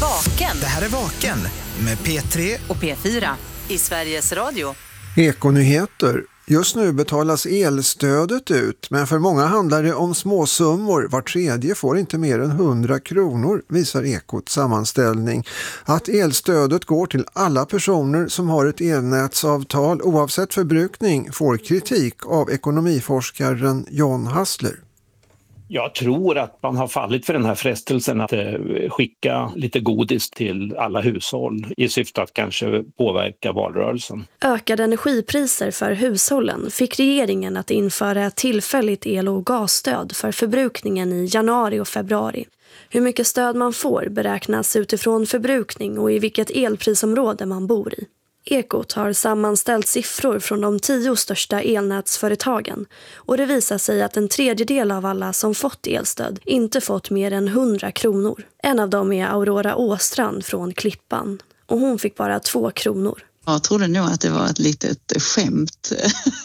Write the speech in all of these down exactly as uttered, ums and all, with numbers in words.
Vaken. Det här är Vaken med P tre och P fyra i Sveriges Radio. Ekonyheter. Just nu betalas elstödet ut, men för många handlar det om småsummor. Var tredje får inte mer än hundra kronor, visar Ekots sammanställning. Att elstödet går till alla personer som har ett elnätsavtal oavsett förbrukning får kritik av ekonomiforskaren John Hassler. Jag tror att man har fallit för den här frestelsen att skicka lite godis till alla hushåll i syfte att kanske påverka valrörelsen. Ökade energipriser för hushållen fick regeringen att införa ett tillfälligt el- och gasstöd för förbrukningen i januari och februari. Hur mycket stöd man får beräknas utifrån förbrukning och i vilket elprisområde man bor i. Ekot har sammanställt siffror från de tio största elnätsföretagen och det visar sig att en tredjedel av alla som fått elstöd inte fått mer än hundra kronor. En av dem är Aurora Åstrand från Klippan och hon fick bara två kronor. Jag trodde nog att det var ett litet skämt.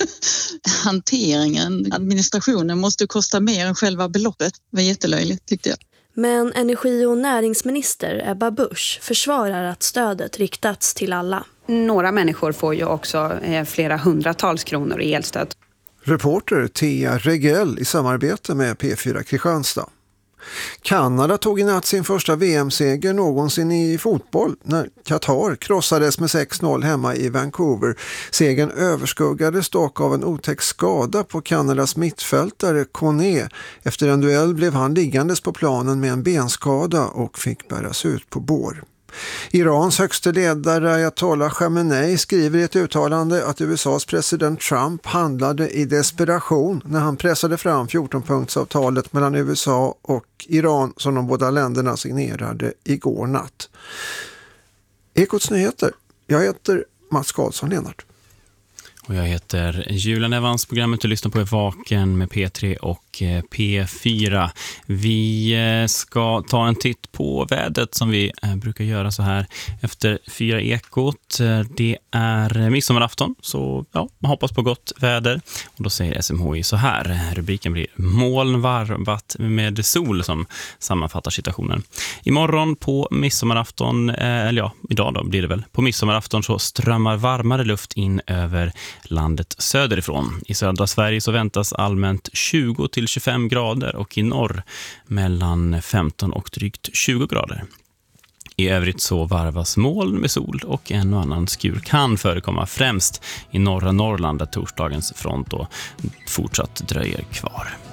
Hanteringen, administrationen måste kosta mer än själva beloppet. Det var jättelöjligt tyckte jag. Men energi- och näringsminister Ebba Busch försvarar att stödet riktats till alla. Några människor får ju också flera hundratals kronor i elstöd. Reporter Thea Regell i samarbete med P fyra Kristianstad. Kanada tog i natt sin första V M-seger någonsin i fotboll när Qatar krossades med sex noll hemma i Vancouver. Segern överskuggades dock av en otäck skada på Kanadas mittfältare Kone. Efter en duell blev han liggandes på planen med en benskada och fick bäras ut på bår. Irans högste ledare Ayatollah Khamenei skriver i ett uttalande att U S A:s president Trump handlade i desperation när han pressade fram fjorton-punktsavtalet mellan U S A och Iran som de båda länderna signerade igår natt. Ekots nyheter. Jag heter Mats Karlsson-Lennart. Och jag heter Julian Evans. Programmet du lyssnar på är Vaken med P tre och P fyra. Vi ska ta en titt på vädret som vi brukar göra så här efter fyra ekot. Det är midsommarafton, så ja, man hoppas på gott väder. Och då säger S M H I så här. Rubriken blir molnvarvat med sol som sammanfattar situationen. Imorgon på midsommarafton, eller ja, idag då blir det väl. På midsommarafton så strömmar varmare luft in över landet söderifrån. I södra Sverige så väntas allmänt tjugo till tjugofem grader och i norr mellan femton och drygt tjugo grader. I övrigt så varvas moln med sol och en och annan skur kan förekomma främst i norra Norrland där torsdagens front då fortsatt dröjer kvar.